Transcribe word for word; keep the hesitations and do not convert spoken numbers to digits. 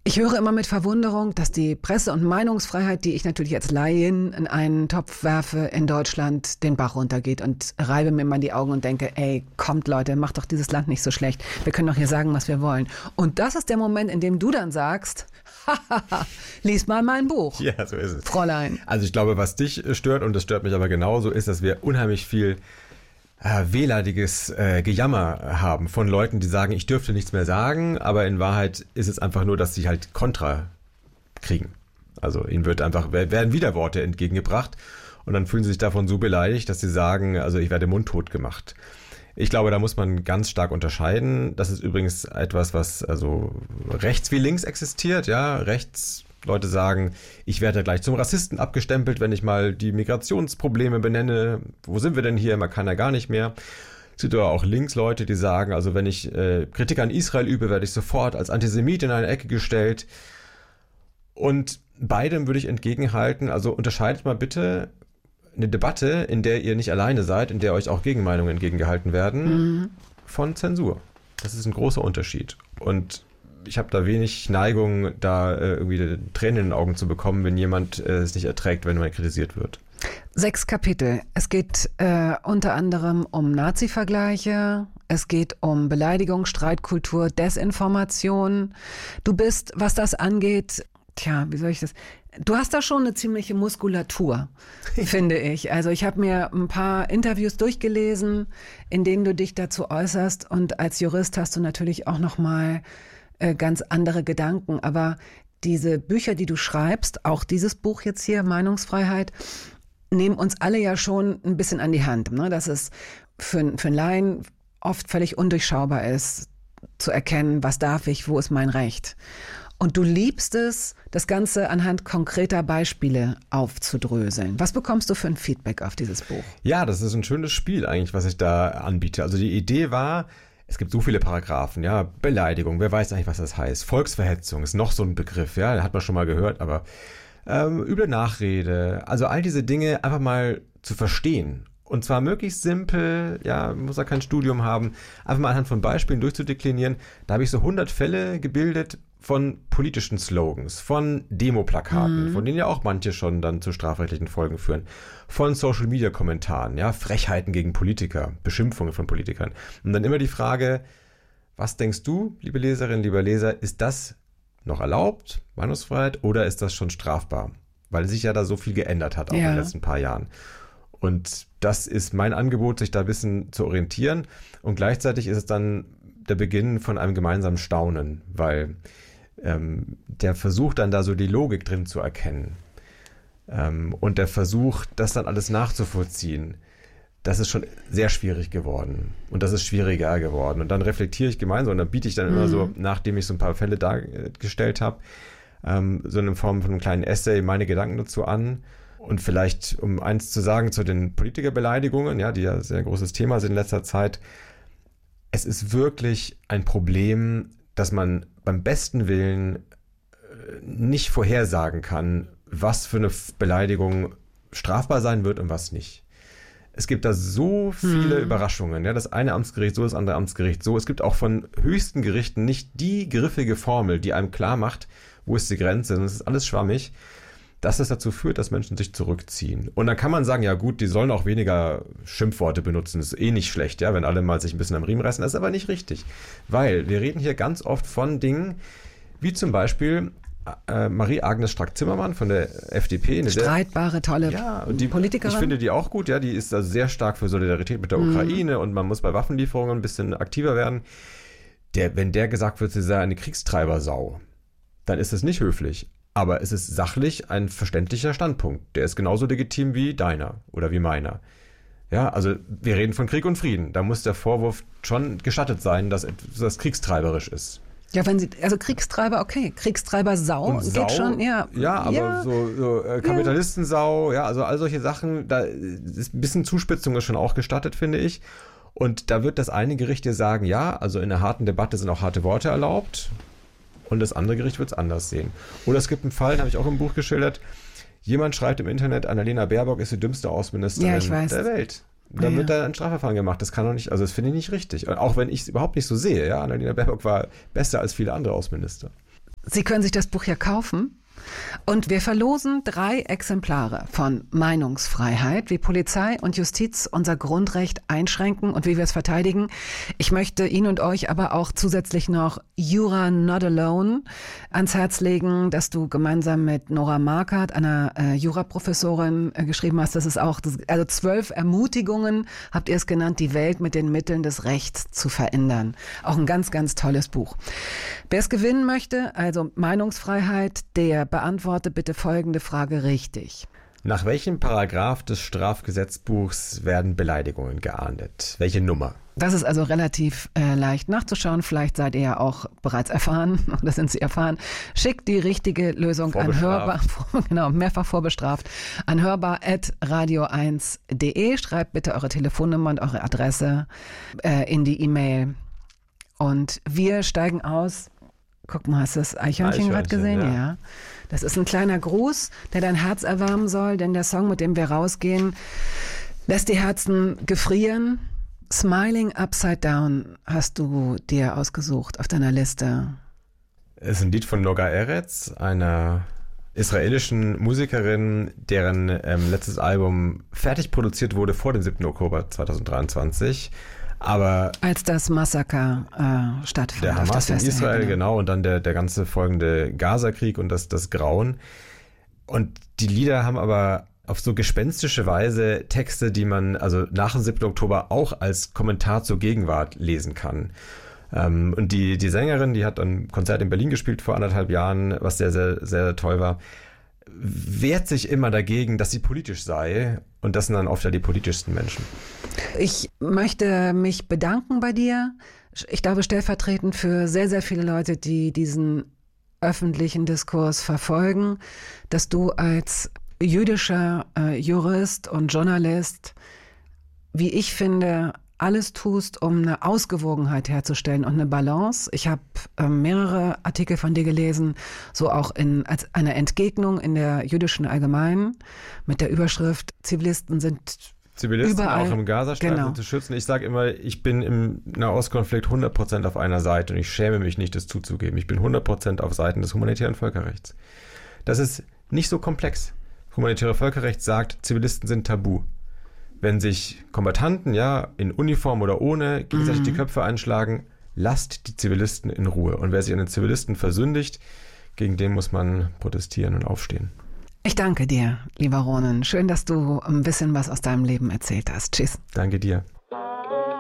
Ich höre immer mit Verwunderung, dass die Presse- und Meinungsfreiheit, die ich natürlich als Laien in einen Topf werfe, in Deutschland den Bach runtergeht und reibe mir mal die Augen und denke, ey, kommt Leute, macht doch dieses Land nicht so schlecht. Wir können doch hier sagen, was wir wollen. Und das ist der Moment, in dem du dann sagst, hahaha, lies mal mein Buch. Ja, so ist es. Fräulein. Also ich glaube, was dich stört, und das stört mich aber genauso, ist, dass wir unheimlich viel äh, wehleidiges äh, Gejammer haben von Leuten, die sagen, ich dürfte nichts mehr sagen, aber in Wahrheit ist es einfach nur, dass sie halt Kontra kriegen. Also ihnen wird einfach, werden Widerworte entgegengebracht und dann fühlen sie sich davon so beleidigt, dass sie sagen, also ich werde mundtot gemacht. Ich glaube, da muss man ganz stark unterscheiden. Das ist übrigens etwas, was also rechts wie links existiert. Ja, rechts Leute sagen, ich werde gleich zum Rassisten abgestempelt, wenn ich mal die Migrationsprobleme benenne. Wo sind wir denn hier? Man kann ja gar nicht mehr. Es gibt aber auch links Leute, die sagen, also wenn ich äh, Kritik an Israel übe, werde ich sofort als Antisemit in eine Ecke gestellt. Und beidem würde ich entgegenhalten, also unterscheidet mal bitte eine Debatte, in der ihr nicht alleine seid, in der euch auch Gegenmeinungen entgegengehalten werden, mhm. von Zensur. Das ist ein großer Unterschied. Und ich habe da wenig Neigung, da äh, irgendwie Tränen in den Augen zu bekommen, wenn jemand äh, es nicht erträgt, wenn man kritisiert wird. Sechs Kapitel. Es geht äh, unter anderem um Nazi-Vergleiche, es geht um Beleidigung, Streitkultur, Desinformation. Du bist, was das angeht, tja, wie soll ich das... Du hast da schon eine ziemliche Muskulatur, finde ich. Also ich habe mir ein paar Interviews durchgelesen, in denen du dich dazu äußerst. Und als Jurist hast du natürlich auch noch mal äh, ganz andere Gedanken. Aber diese Bücher, die du schreibst, auch dieses Buch jetzt hier, Meinungsfreiheit, nehmen uns alle ja schon ein bisschen an die Hand. Ne? Dass es für, für einen Laien oft völlig undurchschaubar ist, zu erkennen, was darf ich, wo ist mein Recht. Und du liebst es, das Ganze anhand konkreter Beispiele aufzudröseln. Was bekommst du für ein Feedback auf dieses Buch? Ja, das ist ein schönes Spiel eigentlich, was ich da anbiete. Also die Idee war, es gibt so viele Paragraphen, ja, Beleidigung, wer weiß eigentlich, was das heißt. Volksverhetzung ist noch so ein Begriff, ja, hat man schon mal gehört, aber ähm, üble Nachrede, also all diese Dinge einfach mal zu verstehen. Und zwar möglichst simpel, ja, muss ja kein Studium haben, einfach mal anhand von Beispielen durchzudeklinieren. Da habe ich so hundert Fälle gebildet von politischen Slogans, von Demoplakaten, mhm. von denen ja auch manche schon dann zu strafrechtlichen Folgen führen, von Social-Media-Kommentaren, ja, Frechheiten gegen Politiker, Beschimpfungen von Politikern. Und dann immer die Frage, was denkst du, liebe Leserin, lieber Leser, ist das noch erlaubt, Meinungsfreiheit, oder ist das schon strafbar? Weil sich ja da so viel geändert hat, auch ja. in den letzten paar Jahren. Und das ist mein Angebot, sich da ein bisschen zu orientieren. Und gleichzeitig ist es dann der Beginn von einem gemeinsamen Staunen, weil ähm, der versucht dann da so die Logik drin zu erkennen. Ähm, und der versucht, das dann alles nachzuvollziehen. Das ist schon sehr schwierig geworden. Und das ist schwieriger geworden. Und dann reflektiere ich gemeinsam und dann biete ich dann mhm. immer so, nachdem ich so ein paar Fälle dargestellt habe, ähm, so in Form von einem kleinen Essay meine Gedanken dazu an. Und vielleicht, um eins zu sagen zu den Politikerbeleidigungen, ja, die ja sehr großes Thema sind in letzter Zeit, es ist wirklich ein Problem, dass man beim besten Willen nicht vorhersagen kann, was für eine Beleidigung strafbar sein wird und was nicht. Es gibt da so viele hm. Überraschungen. Ja, das eine Amtsgericht so, das andere Amtsgericht so. Es gibt auch von höchsten Gerichten nicht die griffige Formel, die einem klar macht, wo ist die Grenze. Und es ist alles schwammig. Dass es dazu führt, dass Menschen sich zurückziehen. Und dann kann man sagen, ja gut, die sollen auch weniger Schimpfworte benutzen. Das ist eh nicht schlecht, ja, wenn alle mal sich ein bisschen am Riemen reißen. Das ist aber nicht richtig. Weil wir reden hier ganz oft von Dingen, wie zum Beispiel äh, Marie-Agnes Strack-Zimmermann von der F D P. Eine streitbare, sehr, tolle ja, und die, Politikerin. Ich finde die auch gut, ja, die ist also sehr stark für Solidarität mit der mhm. Ukraine und man muss bei Waffenlieferungen ein bisschen aktiver werden. Der, wenn der gesagt wird, sie sei eine Kriegstreibersau, dann ist das nicht höflich. Aber es ist sachlich ein verständlicher Standpunkt. Der ist genauso legitim wie deiner oder wie meiner. Ja, also wir reden von Krieg und Frieden. Da muss der Vorwurf schon gestattet sein, dass das kriegstreiberisch ist. Ja, wenn sie, also Kriegstreiber, okay, Kriegstreiber Sau, Sau geht schon, ja. Ja, aber ja. so, so äh, Kapitalistensau, ja. ja, also all solche Sachen, da ist ein bisschen Zuspitzung ist schon auch gestattet, finde ich. Und da wird das eine Gericht dir sagen, ja, also in einer harten Debatte sind auch harte Worte erlaubt. Und das andere Gericht wird es anders sehen. Oder es gibt einen Fall, den habe ich auch im Buch geschildert, jemand schreibt im Internet, Annalena Baerbock ist die dümmste Außenministerin ja, ich weiß. der Welt. Dann ja, wird da ein Strafverfahren gemacht. Das kann doch nicht, also das finde ich nicht richtig. Auch wenn ich es überhaupt nicht so sehe. Ja, Annalena Baerbock war besser als viele andere Außenminister. Sie können sich das Buch ja kaufen. Und wir verlosen drei Exemplare von Meinungsfreiheit, wie Polizei und Justiz unser Grundrecht einschränken und wie wir es verteidigen. Ich möchte Ihnen und euch aber auch zusätzlich noch Jura Not Alone ans Herz legen, dass du gemeinsam mit Nora Markert, einer äh, Juraprofessorin, äh, geschrieben hast. Das ist auch, das, also zwölf Ermutigungen, habt ihr es genannt, die Welt mit den Mitteln des Rechts zu verändern. Auch ein ganz, ganz tolles Buch. Wer es gewinnen möchte, also Meinungsfreiheit, der beantworte bitte folgende Frage richtig. Nach welchem Paragraph des Strafgesetzbuchs werden Beleidigungen geahndet? Welche Nummer? Das ist also relativ äh, leicht nachzuschauen. Vielleicht seid ihr ja auch bereits erfahren oder sind Sie erfahren. Schickt die richtige Lösung an hörbar, genau, mehrfach vorbestraft, an hörbar at radio eins punkt de. Schreibt bitte eure Telefonnummer und eure Adresse äh, in die E-Mail. Und wir steigen aus. Guck mal, hast du das Eichhörnchen gerade gesehen? Ja. ja. Das ist ein kleiner Gruß, der dein Herz erwärmen soll, denn der Song, mit dem wir rausgehen, lässt die Herzen gefrieren. Smiling Upside Down hast du dir ausgesucht auf deiner Liste. Es ist ein Lied von Noga Eretz, einer israelischen Musikerin, deren ähm, letztes Album fertig produziert wurde vor dem siebten Oktober zweitausenddreiundzwanzig. Aber als das Massaker äh, stattfand. Der Hamas das in Fest, Israel, genau. genau, und dann der, der ganze folgende Gaza-Krieg und das, das Grauen. Und die Lieder haben aber auf so gespenstische Weise Texte, die man also nach dem siebten Oktober auch als Kommentar zur Gegenwart lesen kann. Ähm, und die, die Sängerin, die hat ein Konzert in Berlin gespielt vor anderthalb Jahren, was sehr, sehr, sehr toll war, wehrt sich immer dagegen, dass sie politisch sei. Und das sind dann oft ja die politischsten Menschen. Ich möchte mich bedanken bei dir. Ich glaube, stellvertretend für sehr, sehr viele Leute, die diesen öffentlichen Diskurs verfolgen, dass du als jüdischer äh, Jurist und Journalist, wie ich finde, alles tust, um eine Ausgewogenheit herzustellen und eine Balance. Ich habe äh, mehrere Artikel von dir gelesen, so auch in, als eine Entgegnung in der jüdischen Allgemeinen mit der Überschrift Zivilisten sind Zivilisten überall, auch im Gazastreifen genau. zu schützen. Ich sage immer, ich bin im Nahostkonflikt hundert Prozent auf einer Seite und ich schäme mich nicht, das zuzugeben. Ich bin hundert Prozent auf Seiten des humanitären Völkerrechts. Das ist nicht so komplex. Humanitäre Völkerrecht sagt, Zivilisten sind tabu. Wenn sich Kombattanten, ja, in Uniform oder ohne, gegenseitig mhm. die Köpfe einschlagen, lasst die Zivilisten in Ruhe. Und wer sich an den Zivilisten versündigt, gegen den muss man protestieren und aufstehen. Ich danke dir, lieber Ronen. Schön, dass du ein bisschen was aus deinem Leben erzählt hast. Tschüss. Danke dir.